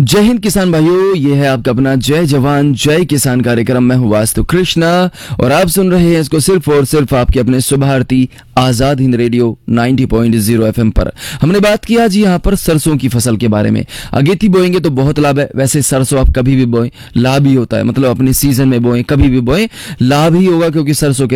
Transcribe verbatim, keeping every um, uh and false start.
जय हिंद किसान भाइयों, ये है आपका अपना जय जवान जय किसान कार्यक्रम। मैं हूँ वास्तु कृष्णा और आप सुन रहे हैं इसको सिर्फ और सिर्फ आपके अपने सुभारती आजाद हिंद रेडियो नब्बे पॉइंट ज़ीरो एफएम पर। हमने बात किया जी यहाँ पर सरसों की फसल के बारे में। अगेती बोएंगे तो बहुत लाभ है। वैसे सरसों आप कभी भी बोएं लाभ ही होता है, मतलब अपने सीजन में बोएं कभी भी बोएं लाभ ही होगा, क्योंकि सरसों के